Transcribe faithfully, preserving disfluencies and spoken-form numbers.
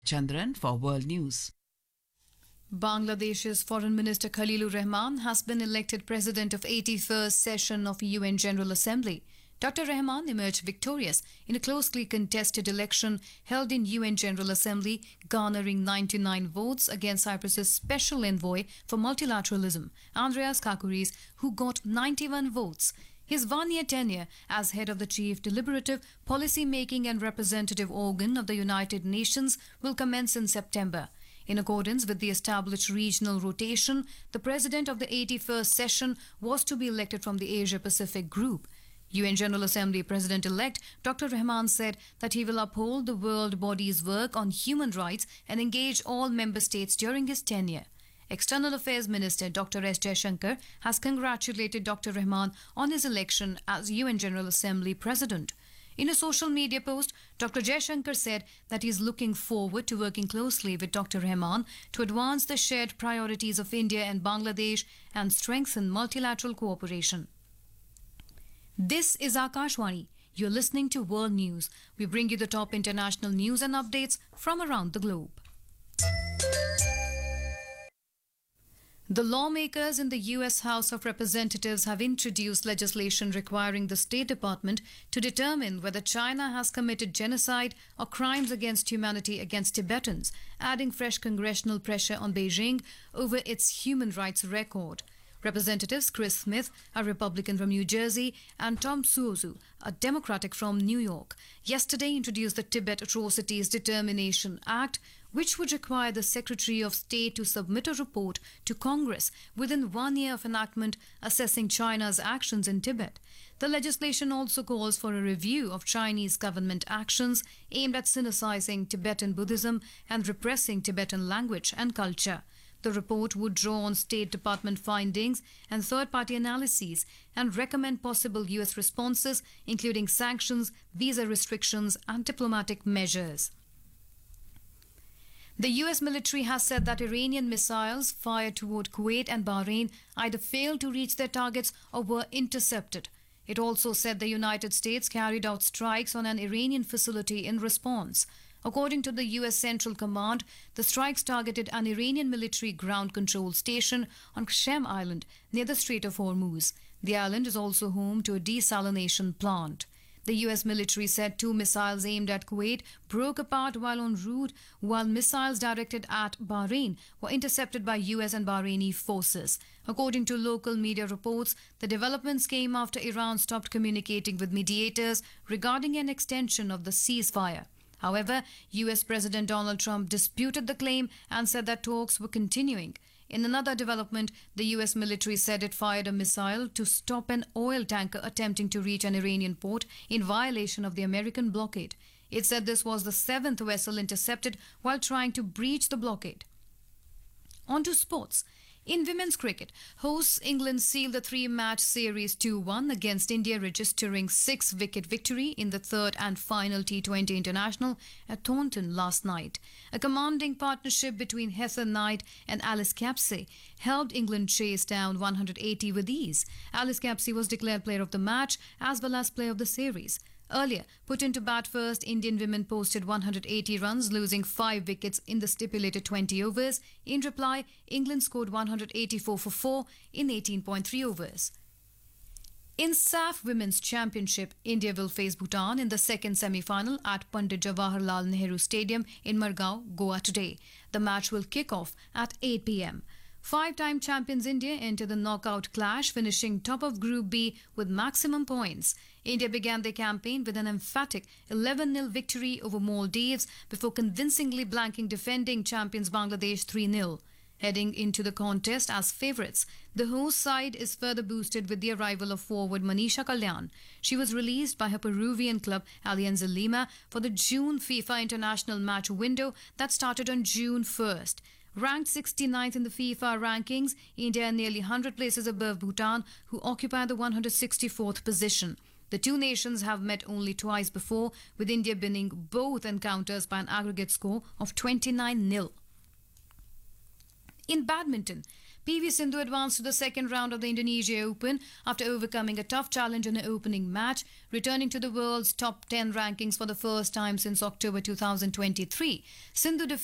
Chandran for World News. Bangladesh's Foreign Minister Khalilur Rahman has been elected president of eighty-first session of U N General Assembly. Doctor Rahman emerged victorious in a closely contested election held in U N General Assembly, garnering ninety-nine votes against Cyprus's Special Envoy for Multilateralism, Andreas Kakouris, who got ninety-one votes. His one-year tenure as head of the chief deliberative, policy-making and representative organ of the United Nations will commence in September. In accordance with the established regional rotation, the president of the eighty-first session was to be elected from the Asia-Pacific group. U N General Assembly President-elect Doctor Rahman said that he will uphold the world body's work on human rights and engage all member states during his tenure. External Affairs Minister Doctor S. Jaishankar has congratulated Doctor Rahman on his election as U N General Assembly President. In a social media post, Doctor Jaishankar said that he is looking forward to working closely with Doctor Rahman to advance the shared priorities of India and Bangladesh and strengthen multilateral cooperation. This is Akashwani. You're listening to World News. We bring you the top international news and updates from around the globe. The lawmakers in the U S House of Representatives have introduced legislation requiring the State Department to determine whether China has committed genocide or crimes against humanity against Tibetans, adding fresh congressional pressure on Beijing over its human rights record. Representatives Chris Smith, a Republican from New Jersey, and Tom Suozzi, a Democratic from New York, yesterday introduced the Tibet Atrocities Determination Act, which would require the Secretary of State to submit a report to Congress within one year of enactment assessing China's actions in Tibet. The legislation also calls for a review of Chinese government actions aimed at sinicizing Tibetan Buddhism and repressing Tibetan language and culture. The report would draw on State Department findings and third-party analyses and recommend possible U S responses, including sanctions, visa restrictions, and diplomatic measures. The U S military has said that Iranian missiles fired toward Kuwait and Bahrain either failed to reach their targets or were intercepted. It also said the United States carried out strikes on an Iranian facility in response. According to the U S Central Command, the strikes targeted an Iranian military ground control station on Qasem Island near the Strait of Hormuz. The island is also home to a desalination plant. The U S military said two missiles aimed at Kuwait broke apart while en route, while missiles directed at Bahrain were intercepted by U S and Bahraini forces. According to local media reports, the developments came after Iran stopped communicating with mediators regarding an extension of the ceasefire. However, U S President Donald Trump disputed the claim and said that talks were continuing. In another development, the U S military said it fired a missile to stop an oil tanker attempting to reach an Iranian port in violation of the American blockade. It said this was the seventh vessel intercepted while trying to breach the blockade. On to sports. In women's cricket, hosts England sealed the three-match series two one against India, registering six-wicket victory in the third and final T twenty international at Taunton last night. A commanding partnership between Heather Knight and Alice Capsey helped England chase down one hundred eighty with ease. Alice Capsey was declared player of the match as well as player of the series. Earlier, put into bat first, Indian women posted one hundred eighty runs, losing five wickets in the stipulated twenty overs. In reply, England scored one hundred eighty-four for four in eighteen point three overs. In S A F Women's Championship, India will face Bhutan in the second semi-final at Pandit Jawaharlal Nehru Stadium in Margao, Goa today. The match will kick off at eight p m. Five-time champions India enter the knockout clash, finishing top of Group B with maximum points. India began their campaign with an emphatic eleven nil victory over Maldives before convincingly blanking defending champions Bangladesh three nil. Heading into the contest as favourites, the host side is further boosted with the arrival of forward Manisha Kalyan. She was released by her Peruvian club Alianza Lima for the June FIFA International match window that started on June first. Ranked sixty-ninth in the FIFA rankings, India are nearly one hundred places above Bhutan, who occupy the one hundred sixty-fourth position. The two nations have met only twice before, with India winning both encounters by an aggregate score of twenty-nine nil. In badminton, P V Sindhu advanced to the second round of the Indonesia Open after overcoming a tough challenge in the opening match, returning to the world's top ten rankings for the first time since October two thousand twenty-three. Sindhu